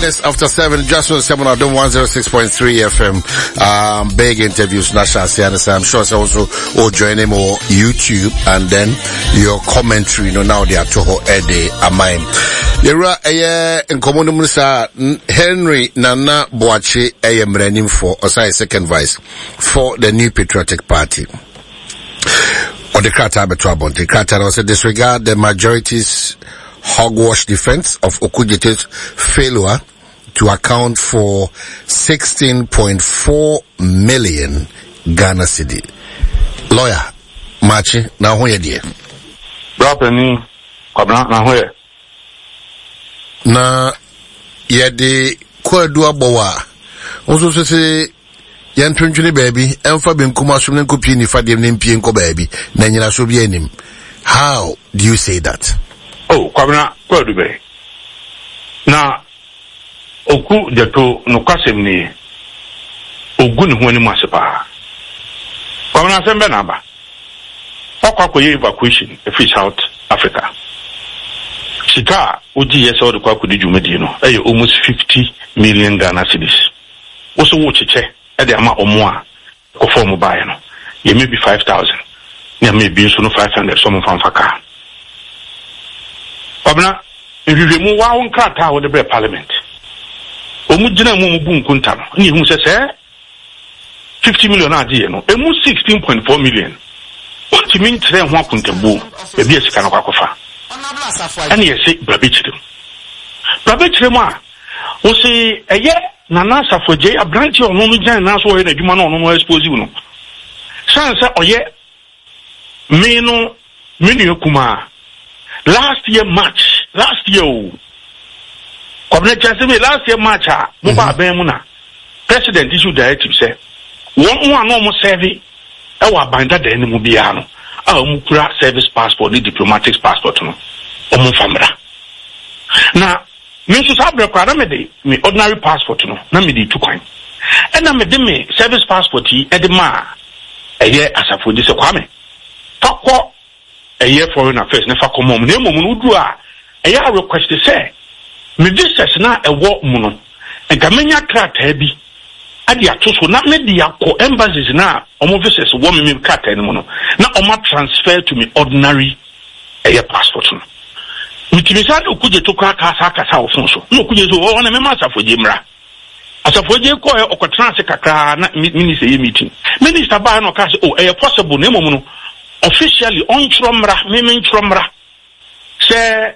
minutes after 7, just on 7 on 106.3 FM. Big interviews, National Sianis. I'm sure so also will join him on YouTube and then your commentary, now they are Toho Ede Amaim. There are in common Musa Henry Nana Boachi AM running for Osai second vice for the New Patriotic Party. Or the Krata Betrabon. The Krata also disregard the majority's hogwash defense of Okudjete's failure to account for 16.4 million Ghana cedi. Lawyer, Machi, now who you dear? Brapeni, Kwabna, now where? Na, yedi, kwa dua bawa. Also say, yan tunjuni baby, emfa bin kuma sumnen ko pini fa dem nim pien ko baby, na nyina so bi anim. How do you say that? Oh, Kwabna, kwa dube. Na, oku jato no kwasem ni ogu ni ho ni masepa. Kwabna sembe na ba. Okwa ko evacuation free South Africa. Sika oji yeso de kwa ko di jumadi no. Almost 50 million Ghana cedis. Oso wo cheche e de ama omo a ko form buy no. Ye maybe 5,000. Ya maybe so no 500 so mo fanfaka. Kwabna nhwehwe mu wa won krata wo de bre parliament. Omu gina mu bu nkunta no. Ni hu se 50 million adi no. Emu 16.4 million. What you mean tre ho akuntabu e bi esika no kwakofa. Ani yesi brabechire. Brabechire mu a wo se eye nana safoje abranti onu no gyan na so wo na adwuma no onu no expose no. Sansa oye me no menu kuma last year March last year March mo ba ben mu na president issue directive say won one no mo serve e wa banda da ni mu bia no a mu kura service passport ni diplomatic passport no o mu famra na me so sabre kwa na me de me ordinary passport no na me di tukwan e na me de me service passport yi e de ma eye asafo di se kwa me fakọ eye foreign affairs na fakọ mom na mom no du a eye request say me visas na ewo mu no enka menya krata bi ade atoso na me dia ko embassies na omo visas wo me krata ni mu no na omo transfer to me ordinary eye passport no mitimisa de okuje to kwa kasa wo fon so no okuje so wo na me ma asafoje mra asafoje ko e okotrance kakra na minister ye meeting minister ba no ka say oh eye possible na mom no officially on tromra me tromra say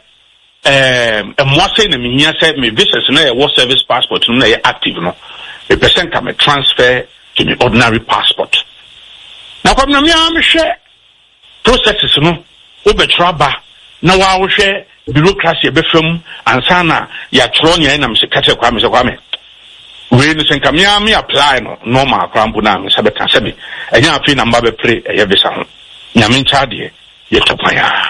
moi say na me here say me visas na e what service passport no na e active no a person can transfer to the ordinary passport na kwa na me am hwe processes no obetra ba na wa wo hwe bureaucracy e befam ansa na ya tro nya na me se kate kwa me se kwa me we no senka me am apply no normal krampo na me sabeta sabi enya afi na mba be pre e visa ho nyame nchade ye topaya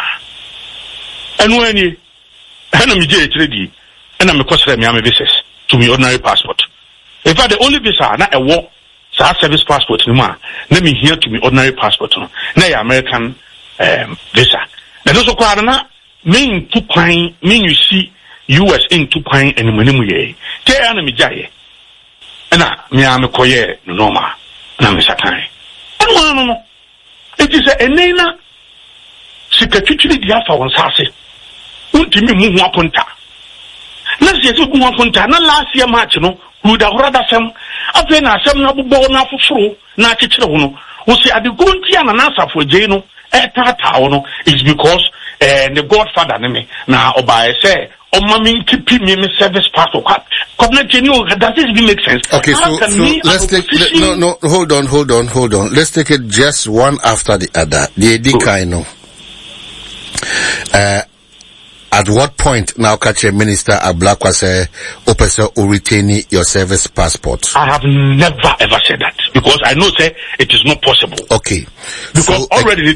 enu ani ena me je etredi ena me kosere me am visas to me ordinary passport. In fact, the only visa na ewo sa service passport ni ma na me here to me ordinary passport no na ya American visa. Na so kwa na me to kwan me you see US in to kwan enimanimu ye. Te ana me jaye. Na me am koye no normal na me sakan. No. It is a enena sikatwitwiri dia fa won sase. Untimi mu hu aponta. Na se so hu aponta na last year March no would have rather some after na some na bubo na fufuru na chichire ho no wo se adegonti ana na asafo je no etata ho no is because the godfather me na obaye say o mami keep me service passport community no does this even make sense? Okay, so let's take no hold on, let's take it just one after the other. The Edikaino at what point now catch a minister Ablakwa say opesa or retain your service passport? I have never ever said that because I know say it is not possible. Okay. Because so, already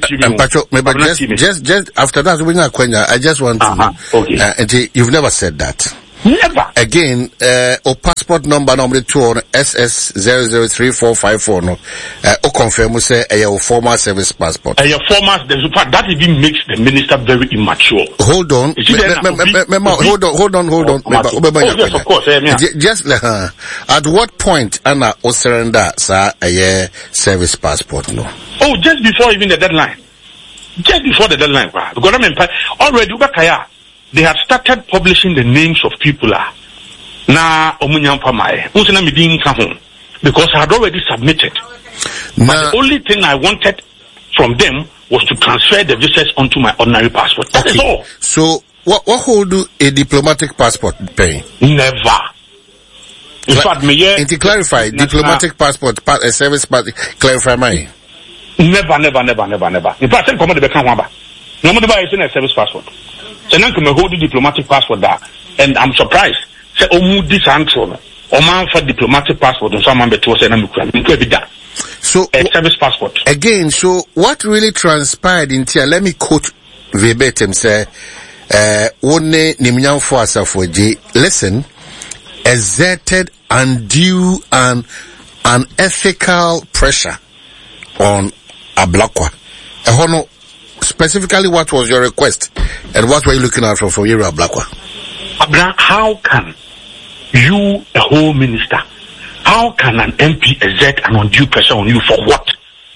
just after that I just want to okay. You've never said that. Never. Again, o passport number 2 on SS003454 no. O confirm say a former service passport. A former, that even makes the minister very immature. Hold on. Hold on. Yes, of course. Just at what point Anna o surrender sa a service passport no? Oh, just before even the deadline. Just before the deadline, the government already they had started publishing the names of people. Na omunyam pamae. Unsina mi din ka ho because I had already submitted. But the only thing I wanted from them was to transfer the visas onto my ordinary passport. That is all. So what hold a diplomatic passport pay? Never. In fact, and to clarify, diplomatic passport, a service passport, clarify my. Never. In fact, I'm coming to the Kanwaba. Nobody buys a service passport. So now I hold the diplomatic passport there, and I'm surprised. Say, this answer, or man for diplomatic passport, and someone better say, so a service passport. Again, so what really transpired in here? Let me quote verbatim. Say, one nimnyam for asafoji. Listen, exerted undue and unethical pressure on Ablakwa. Specifically, what was your request and what were you looking at for Yero Ablakwa? How can you, a whole minister, how can an MP exert an undue pressure on you for what?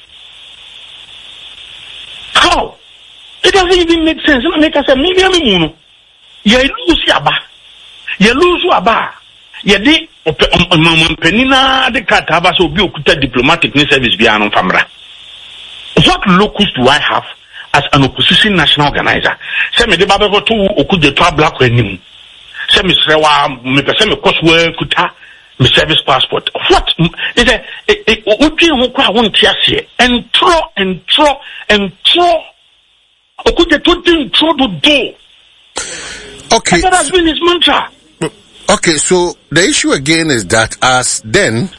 How? It doesn't even make sense. Make us a million. You lose your bar. You did Penina de Cataba so be diplomatic service beyond Famra. What locus do I have as an opposition national organizer? Say me de babego to okuje to black wenim. Say me srewa me pese me koswe kuta me service passport. What is it? Obi ho kwa won tiase entro okuje to din tro do. Okay. That has been his mantra. Okay, so the issue again is that as then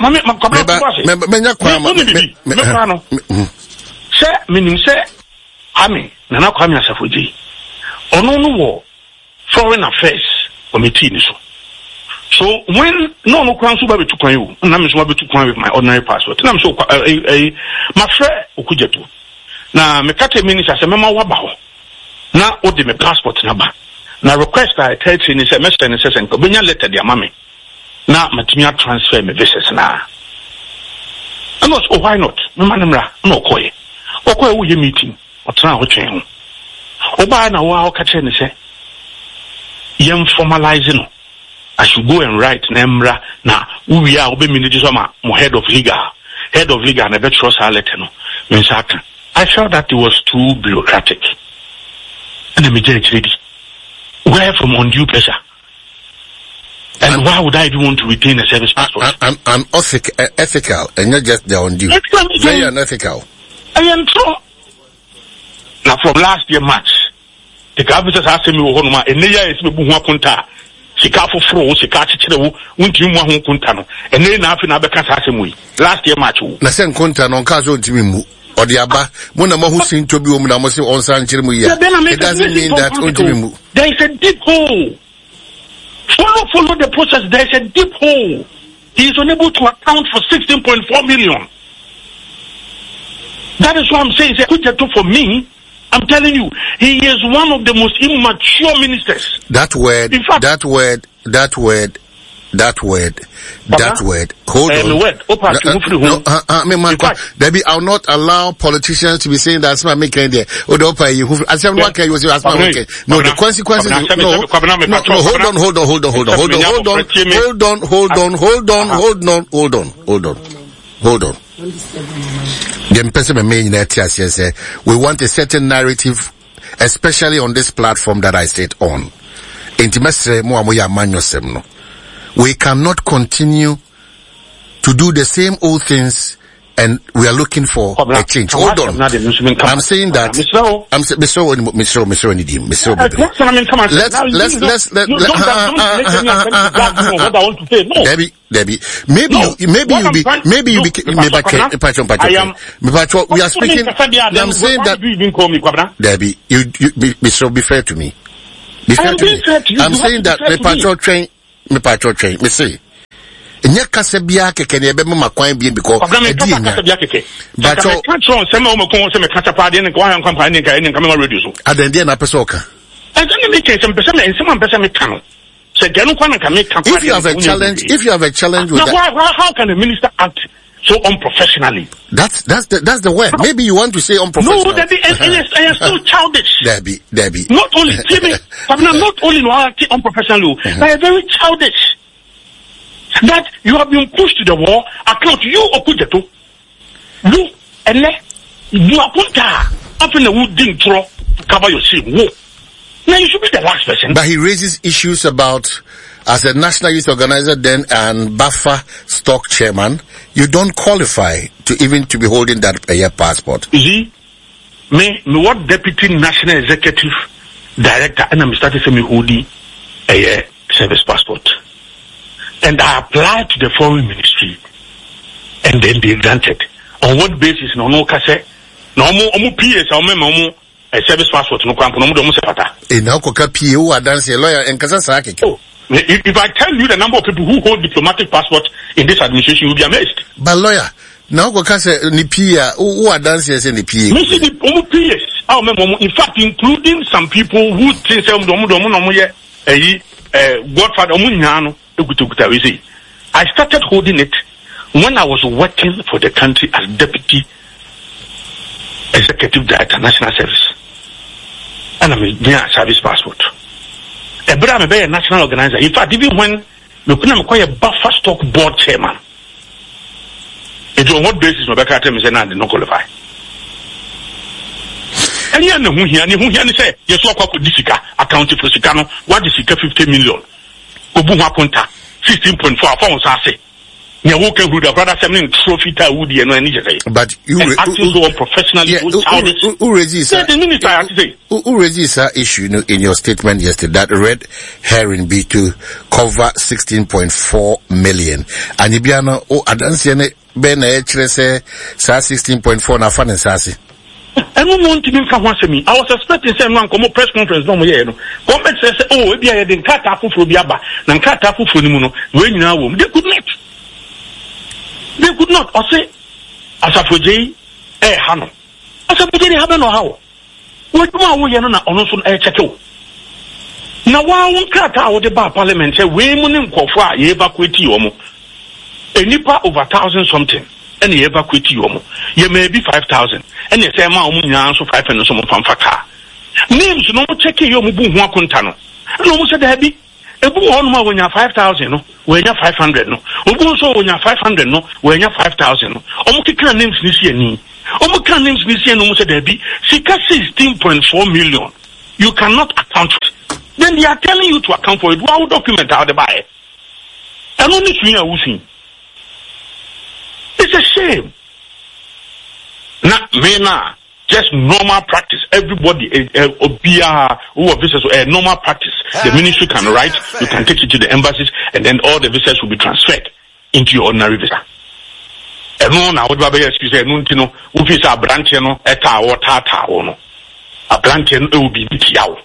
say meaning say Ami Nana Kwame Asafoji ono foreign affairs committee ni so when no kwan so ba betu kwan you na me so ba betu kwan with my ordinary passport na me so my friend okujeto na me kate minister say mema wa ba ho na o de me passport na ba na request I tell you ni say me send say nko benya letter dia mame na matumi transfer me visas na and also why not me manamra no koye wo ye meeting otra ho twen ho oba na wa o ka che ni say yem formalize no I should go and write nemra na we are obe miniji so ma mo head of legal na be trust our letter no me saka I felt that it was too bureaucratic and me get ready where from undue pressure. And why would I even want to retain a service passport? Ethical, and not just the undue. Very unethical. I am true. Now, from last year March, the government asked me, and the year is Punta. She can't fro, she can't won't you want Kuntano, and then after last year March. The same Kuntano, Kazo Jimimu. Or the Abba, Monama who seem to be on Sanchirimu. It doesn't mean that there is a deep hole. Follow the process. There is a deep hole. He is unable to account for 16.4 million. That is what I'm saying. For me, I'm telling you, he is one of the most immature ministers. That word. Hold on. Debbie, I'll not allow politicians to be saying that I'm making there. No, the consequences. Hold on. We want a certain narrative, especially on this platform that I sit on. We cannot continue to do the same old things, and we are looking for a change. Hold on. I'm saying that. Debbie, maybe you we are speaking. I'm saying that. Debbie, you be fair to me. Be fair to me. I'm saying that me patrol train, me say. Nya kasa bia keke ne be ma kwan bia because but so control some o me kon se me kasa pa de ne kwa han kwampa ne ka ne ka me radio so adende na pese oka and then me say some person me kan so de no kwa na ka me kan if you have a challenge with that how can a minister act so unprofessionally? That's the word. Maybe you want to say unprofessional. No, that is so childish. Debbie. Not only not only unprofessional, they are very childish. That you have been pushed to the wall. Account you Okujeto. You and you are put up in the wood didn't throw to cover your shame. Now you should be the last person. But he raises issues about, as a national youth organizer then and BAFA stock chairman, you don't qualify to be holding that passport. You see, me what deputy national executive director and I'm starting to me holding a service passport. And I applied to the foreign ministry and then they granted. On what basis? No kase. No more PS or a service passport no kwampo no mo sepata. Now koka PO adanse lawyer and kasa sake. If I tell you the number of people who hold diplomatic passport in this administration, you'll be amazed. But lawyer, now koka se ni PA who adanse se ni PA. Me see the PS. In fact, including some people who think say no ye Godfather I started holding it when I was working for the country as deputy executive director national service. And I'm a service passport. I'm a national organizer. In fact, even when I'm a buffer stock board chairman, it's on what basis my back at him is not qualify. And you know who say yes, what could this accounting for Sicano? What is 50 million? Obuha Punta 16.4 phones I say. You walk with the brother sending trophy to Woody and anything. But you acting so professionally. Who raised that issue in your statement yesterday that red herring be to cover 16.4 million. And Ibiano Adansiane Ben say 16.4 na fan and sassy. I don't want to make me. I was expecting someone come press conference no more. Comment says, oh, maybe I didn't cut off for Biaba, and cut off for Nimuno. When you know, they could not. They could not. Or say, as a Fuji, Hano. As a Fuji, have no how. What more we are not on also a chateau. Now, why won't cut out the bar parliament say, we munum kofa, ye evacuate yomo. A nipa over 1,000 something. And you evacuate you. You may be 5,000. And you say, Ma, so 5 and some fanfaka. Names no checking your Mubu Wakuntano. No, said Abby. A book on more when you're 5,000, no, when you're 500, no. Also when you're 500, no, when you're 5,000, no. Omuka names this year, ni. Omuka names this year, no, said Abby. Sika 16.4 million. You cannot account it. Then they are telling you to account for it. Wow, document how they buy it. And only swing a wooing. It's a shame. Now, just normal practice. Everybody, who are visitors, normal practice. The ministry can write, you can take it to the embassies, and then all the visas will be transferred into your ordinary visa. And no, now, what Baba excuse, no, who is a branch, no, or tata, or no. A branch, will be BTO.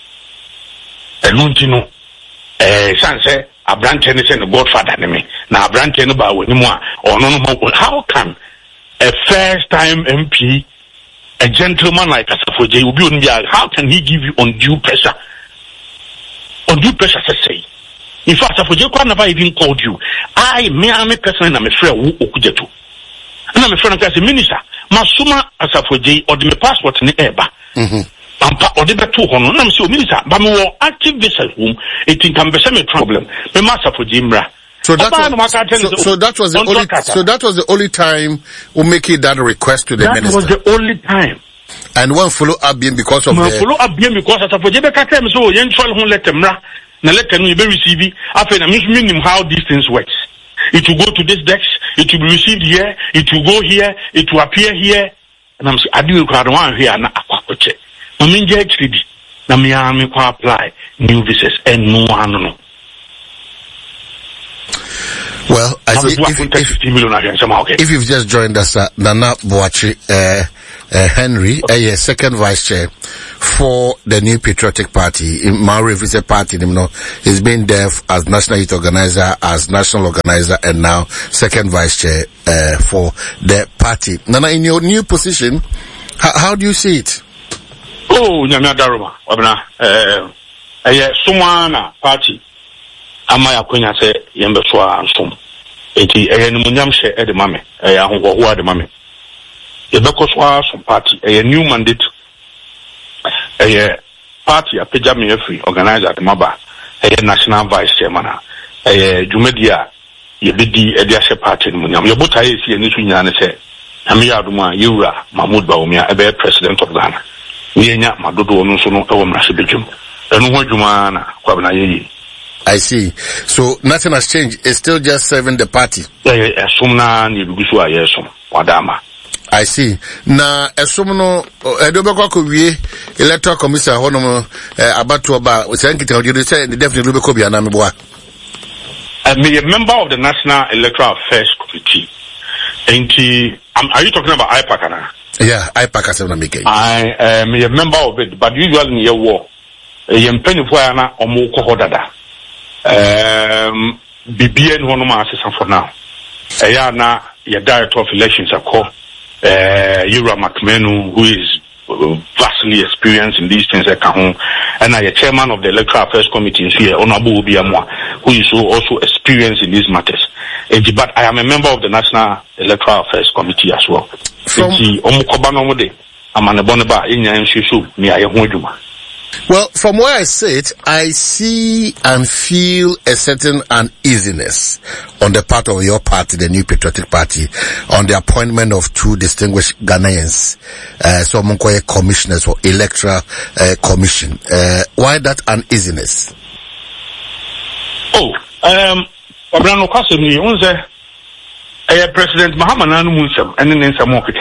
And no, Sanse. A branch and a godfather me. Now a branch and about anymore or no more. How can a first time MP, a gentleman like Asafoje will be how can he give you undue pressure? Undue pressure to say. In fact, Asafoje never even called you. I'm a person and I'm a friend who Okujeto. And I'm a friend as a minister. Masuma Asafoje or the passport in the Eba. Or the two honor, I'm so minister, but more active vessel whom it can be some problem. The master for Jimbra. So that was the only time we make it that request to the minister. That was the only time. And one follow up being because of follow up being because of Jebeka so yen try who let them na let them be receive after I mean how these things works. It will go to this desk, it will be received here, it will go here, it will appear here. And I'm saying I do one here na akwakoche. I mean, actually, na me apply new visas and no one. Well, I think if you've just joined us, Nana Boachi Henry, second vice chair for the New Patriotic Party. Maurif is a party, he's been there as National Youth Organizer, as National Organizer, and now second Vice Chair for the party. Nana, in your new position, how do you see it? Oh, Nyamia Daruma, Wabna, Sumana party. Amaya Quina say, Yembeswa and Sum. Eti, Munyamshe at the Mame, who are the Mame. The Bekoswa some party, a new mandate, a party, a Pejami free organizer at Maba, a national vice chairman, a Jumedia, Yebidi, a Diasha party, Munyam. Your boat is here, Nishian say, Amia Duma, Yura, Mahmoud Baumia, a president of Ghana. Nienya Madodo Nusuno, Masibijum, and Wajumana, Kwabna. I see. So nothing has changed. It's still just serving the party. Sumna Nibusua, yes, Wadama. I see. Na esumno edobekwa ko wie electoral commission hono abatu oba senkita ojude say definitely lubeko bia na meboa. Me a member of the National Electoral Affairs Committee. Are you talking about IPAC now? Yeah, IPAC as na make. I am a member of it, but usually in your war. Yempeni fo na omo ko dada. BBN hono ma assistant for now. Ya na your director of elections akọ Yura McMenu, who is vastly experienced in these things, and I am chairman of the Electoral Affairs Committee here, Honorable Obiamwa, who is also experienced in these matters. But I am a member of the National Electoral Affairs Committee as well. Well, from where I sit, I see and feel a certain uneasiness on the part of your party, the New Patriotic Party, on the appointment of two distinguished Ghanaians, some commissioners for Electoral Commission. Why that uneasiness? President Mahama Nanu Munsam, and then some more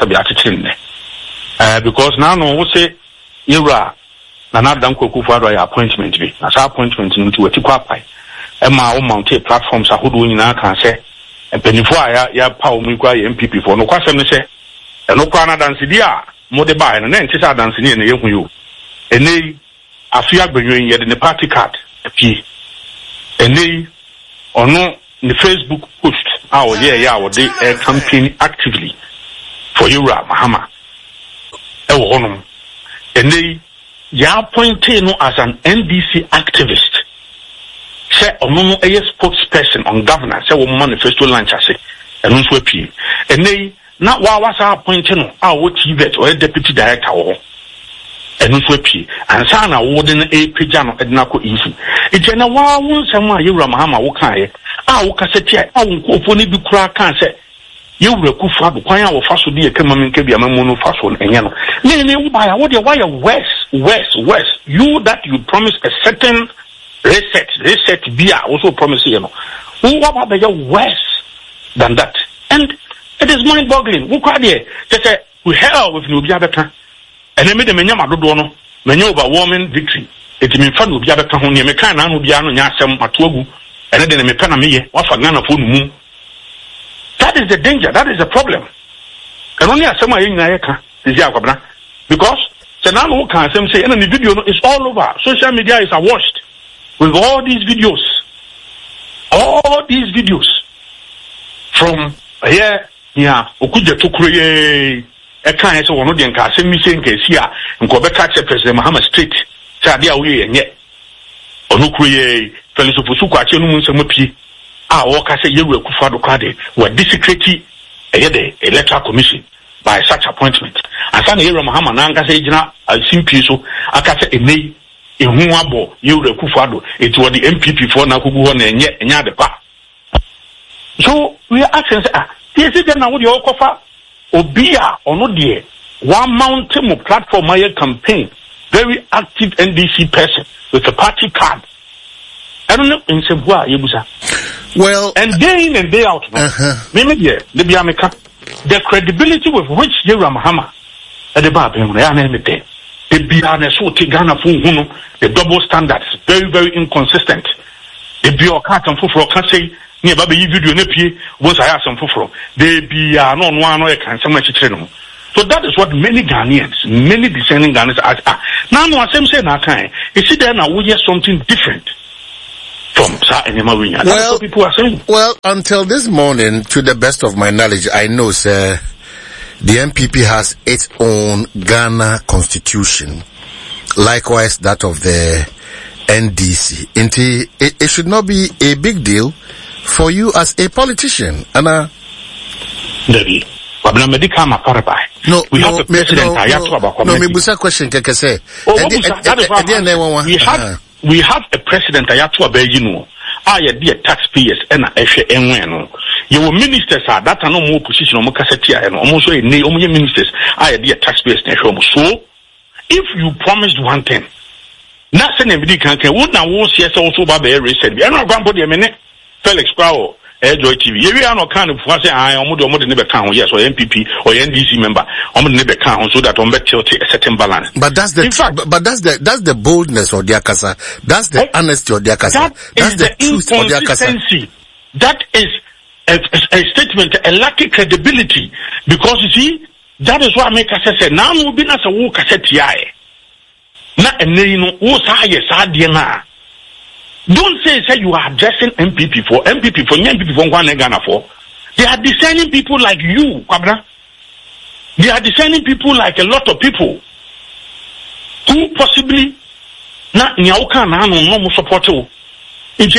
because now no say Ira. Na danko kufuado ya appointment bi na sa appointment nti wati kwapai e ma o mount platforms ahodo nyina kan se empenifo a ya pa o mikwa ya MPP for no kwasem ne se e no kwa na dance di a mo de bae na nti sa dance ni na yehu yo enei afia gbenwen ye de ne party card apie enei ono ne Facebook post a o ye ya o de campaign actively for Yura Mahama e wo hono enei ya appointed no as an NDC activist. Say onono a spokesperson on governance. Say one manifesto launch say and no swepi. And they not wa was appointed no what TVET or a deputy director or and no swepi. And sana wooden a pijano ednako issue. It's na wa won someone Yura Mahama wo kan e. Wo ka say a won ko fo ni bi kura kan say you rekufa do kwan a wo fa so de ekema menke bia mamu no fa so enye no ne wo ba ya wo de why worse you that you promise a certain reset bia also promise you know who what be worse than that, and it is mind boggling. Wo kwa de say we hell with no bia beta ene me de menya madodo no menya overwhelming victory it mean fa no bia beta ho ne me kan na no bia no nya asem matoagu ene de ne me pa na meye wa fa Ghana fo no mu. That is the danger. That is the problem. And only as someone in Nayaka is Yakabna. Because the Nano can say, and the video is all over. Social media is awashed with all these videos. All these videos. From here, Okuja to create a kind of one of the Kasemi case here, and go back to President Muhammad Street. Sadia we and yet. Onukwe, Felisufusuka, Chenumunsamupi. Waka say you will kufa do kade were desecrating the Electoral Commission by such appointment. And sana Yura Mahama na nka say jina simpi so aka say enei ehu abo Yura kufa do it was the MPP for na kugu ho na enya de pa. So we are asking say this na wo de okofa obi a ono de one mountain platform my campaign very active NDC person with a party card. I don't know in Sebua Yebusa. Well, and day in and day out, the credibility with which Yura Mahama at the Bab the double standards, very, very inconsistent. The bureaucrat and Fufro can say, near Baby video nepi, once I ask some Fufro, they be non one or can so much channel. So that is what many Ghanaians, many discerning Ghanaians are. Now, no, I'm saying now, is it there now we hear something different from Sir Enema? That's what people are saying. Well, until this morning, to the best of my knowledge, I know, sir, the MPP has its own Ghana constitution. Likewise, that of the NDC. It should not be a big deal for you as a politician. Anna? No, we have a president. No, me busa question keke say. We have a president Ayatwa Bejino. I dear taxpayers and no. Your ministers are that are no more position on Mokassetia and almost a ministers. I dear taxpayers. So if you promised one thing, nothing everybody can would now won't see us also by the said, we are not going to put a minute. Felix Crow. Joy TV. You are not kind of say I almost never count, yes, or MPP or NDC member. I'm never count so that I'm better a certain balance. But that's the boldness of the Akasa. That's the honesty of the Akasa. That's the truth of the Akasa. That is a statement, a lack of credibility. Because you see, that is what make us say, now we've been as a walk as a TI. Not a name, what's higher, don't say you are addressing MPP for Ghana for. They are discerning people like you, Kwabra. They are discerning people like a lot of people who possibly not nyauka na no support you. And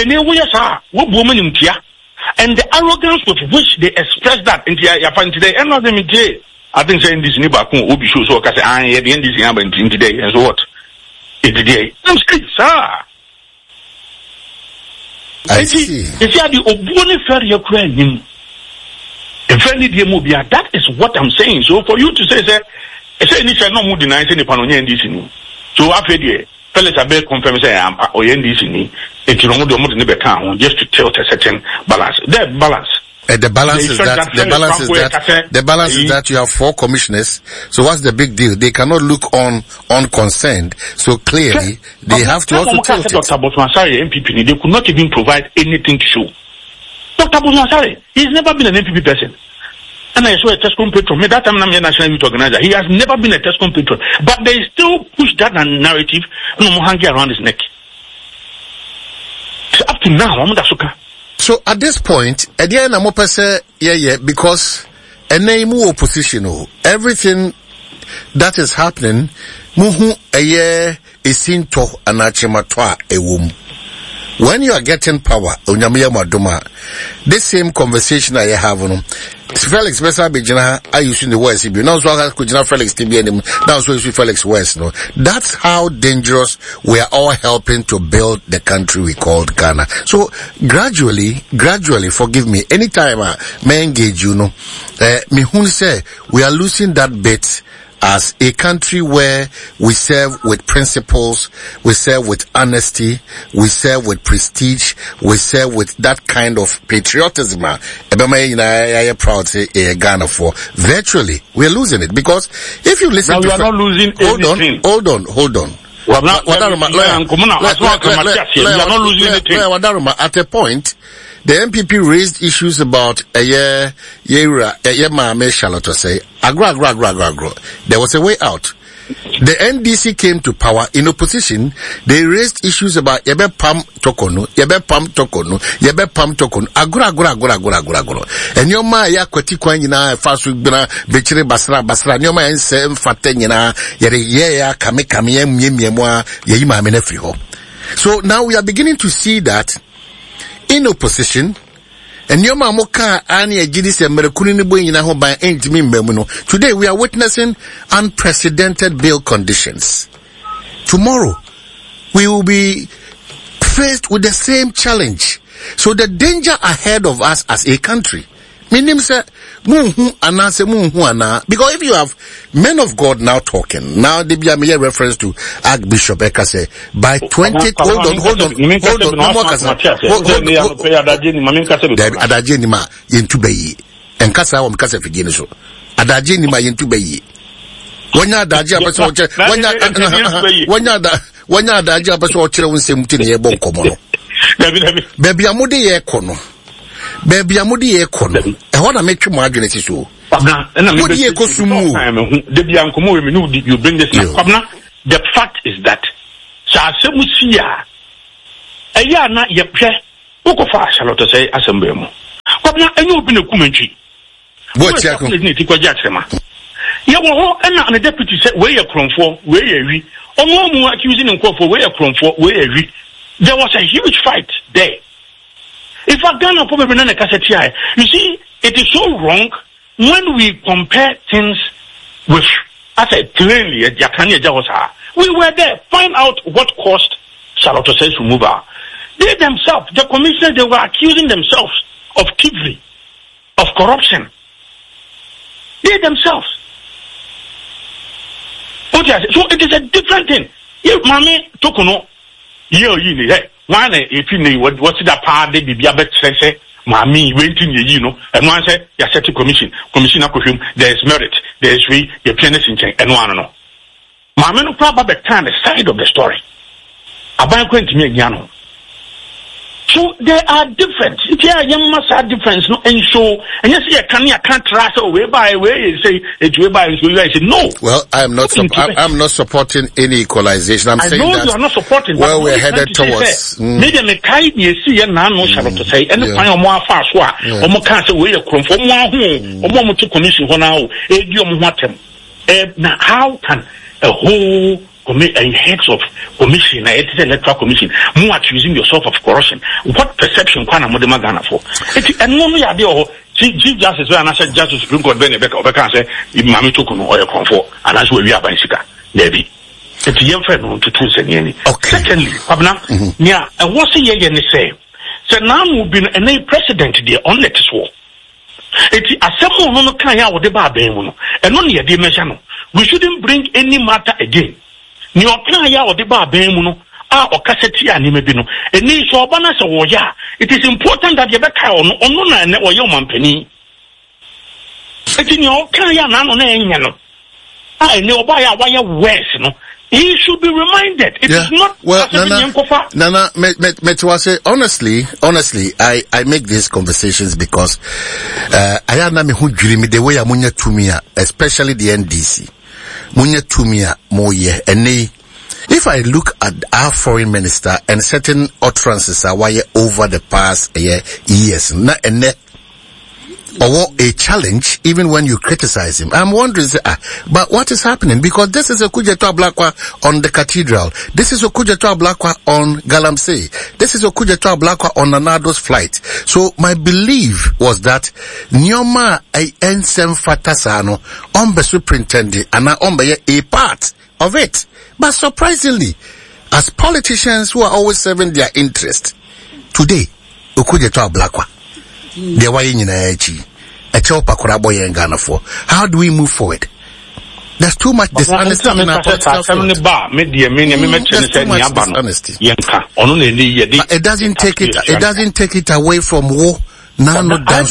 the arrogance with which they express that in today, and not them today. I think saying this neighbor will be sure so I say I at the end this today and so what? Today. I'm script, sir. I see. If you are the Obuni Ferry Ukraine, that is what I'm saying. So for you to say, say, no more denies any Panonia in this. So after the fellas are better confirm say I'm or in this in it's wrong to never count just to tell a certain balance. That balance. The balance is that you have 4 commissioners. So what's the big deal? They cannot look on unconcerned. So clearly, they have to also tell it. Dr. Bosmansari, MPP, they could not even provide anything to show. Dr. Bosmansari, he's never been an MPP person. And I saw a Tescom patron. That time I'm a national youth organizer. He has never been a Tescom patron. But they still push that narrative around his neck. So up to now, I'm not sure. So at this point, again, I'm because a name opposition, everything that is happening, muhu eye isinto anachimatwa ewum. When you are getting power, this same conversation I have, Felix Besa Bijana, I used in the West, now so I could Felix TB, now so you Felix West, no. That's how dangerous we are all helping to build the country we called Ghana. So gradually, forgive me, anytime I may engage me who say we are losing that bit as a country where we serve with principles, we serve with honesty, we serve with prestige, we serve with that kind of patriotism. I'm proud to say Ghana for. Virtually, we're losing it because if you listen now we are not losing anything. Hold on. At a point, the MPP raised issues about agro. There was a way out. The NDC came to power in opposition. They raised issues about yebe pam tokono. Agro. And yoma ya kweti kwa nyina fasu bina bechire basra. Nyoma yense mfate nyina yere ya kame mwa yima amenefri ho. So now we are beginning to see that in opposition, and yoma moka ani ejidisi Amerikuni ni boy nyina ho ban entimi mbemuno. Today we are witnessing unprecedented bail conditions. Tomorrow we will be faced with the same challenge. So the danger ahead of us as a country, meaning say because if you have men of God now talking, now they be a reference to Archbishop Ekase by 20. Hold on. Adaje ni ma yentubeyi. Enkasa wa mkasa figini so. Adaje ni ma yentubeyi. Wanya adaje abaso oche. Wanya adaje abaso oche unse mutini ye bon komono. Baby amudi ye kono. Baby amudi ye kono. E wana mechu mwadwene siso. You bring this now. The fact is that Sasemusia Ayana Yapre Ukofa Charlotte say assembly. Kwabna enyo bi na kumanchi. What ya ko? Ni ti kwaja tsema. Ya wo ho na deputy say we ye kronfo, we ye wi. Omo mu accusing nkofo we ye kronfo, we ye wi. There was a huge fight there. If I Ghana probably na cassette here, you see, it is so wrong when we compare things with, I said plainly, we were there. Find out what caused Charlotte Osei's removal. They themselves, the commissioners, they were accusing themselves of thievery, of corruption. They themselves. So it is a different thing. If Mami Tokuno, one if you know what's that part they be say Mami waiting and one say you set a commissioner him there is merit, there is we your pianist in change and one no. Mami no probably turn the side of the story. About going to me so they are different. Yeah, you must have difference. No, and so and you see, I can't trust away by way. Say it way by way. I say no. Well, I'm not supporting any equalization. I'm saying that you are not supporting. Well, we're headed towards. Maybe me kai you see and now no Charlotte to say any kind of more fast wa. Omo can't say we are from one home. Omo to commission for now. Now how can a whole heads of commission, electoral commission, more accusing yourself of corruption? What perception can I Ghana for? And no me idea. Chief Justice and I said Justice Supreme Court Ben Becca say if Mami took no oil comfort, and that's where we are by Sika. Maybe. It's young friend to two any. Secondly, Pabna, yeah, and what's the year say? So now we've been a president there on let us war. It's a someone no can ya with the bar and only a dimension. We shouldn't bring any matter again. Ni okna ya odi ba ben mu no a okaseti anime bi no eni so obana se wo ya it is important that you be kai ono na ne wo ye omampani eti ni okna ya na no na enya no a eni oba ya wa ye worse no he should be reminded it is not well Nana me honestly I make these conversations because I na me hu dwiri me the way amunya tumia especially the NDC Munya Tumia Moye Ene. If I look at our foreign minister and certain utterances are why over the past years, na ene or a challenge even when you criticize him. I'm wondering, but what is happening? Because this is a Kujetua Blakwa on the cathedral. This is a Kujetua Blakwa on Galamsey. This is a Kujetua Blakwa on Nanado's flight. So my belief was that Nyoma Ensem Fatasano Ombe Superintendent and Ombe a part of it. But surprisingly, as politicians who are always serving their interest, today, Kujetua Blakwa. How do we move forward? There's too much dishonesty in our political field. It doesn't take it away from war. Yeah,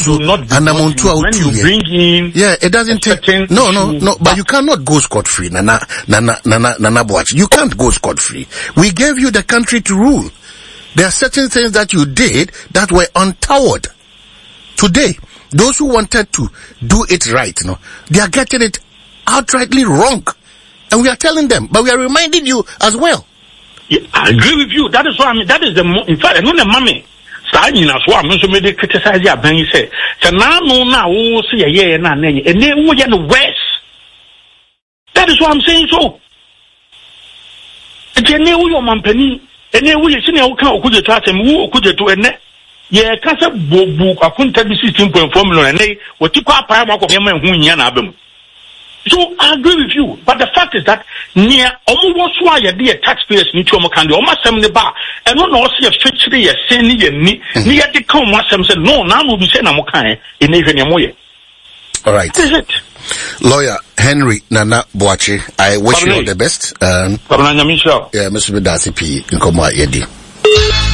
it doesn't take. No. But you cannot go scot-free, Nana Boachi. You can't go scot-free. We gave you the country to rule. There are certain things that you did that were untoward. Today, those who wanted to do it right, they are getting it outrightly wrong. And we are telling them, but we are reminding you as well. Yeah, I agree with you. That is why that is in fact, I know the mommy. So I'm also made to criticize you. Ben, you say, so now, no, see a year and then we are the West. That is what I'm saying. So, it's a new company, and then we see how could you touch him? Who could you do it? Yeah, cancer book, I couldn't tell you 16.4 million, and they were too far of him and who yan. So I agree with you, but the fact is that near almost why you dear taxpayers need to can almost send the bar and not also a fixity a sending near the come once some said no, now we'll be saying I'm okay in even a way. All right. That is it. Lawyer Henry Nana Boachi, I wish you all the best. Yeah, Mr. Bedasi P. in Komwa Yedi.